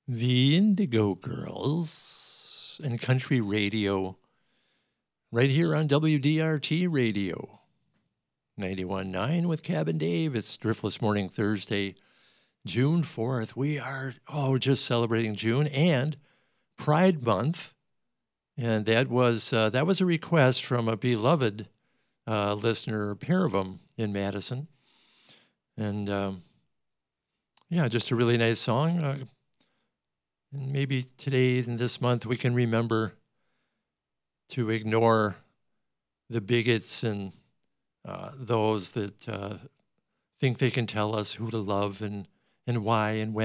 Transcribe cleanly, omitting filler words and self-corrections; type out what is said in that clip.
The Indigo Girls and Country Radio, right here on WDRT Radio, 91.9 with Cabin Dave. It's Driftless Morning Thursday, June 4th. We are, just celebrating June and Pride Month. And that was a request from a beloved listener, a pair of them in Madison. And, just a really nice song. And maybe today and this month we can remember to ignore the bigots and those that think they can tell us who to love and why and when.